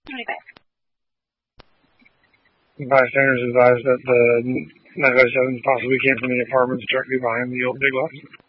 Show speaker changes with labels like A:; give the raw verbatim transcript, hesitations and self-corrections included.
A: Bystanders advised that the nine five sevens possibly came from the apartments directly behind the old Big Lots.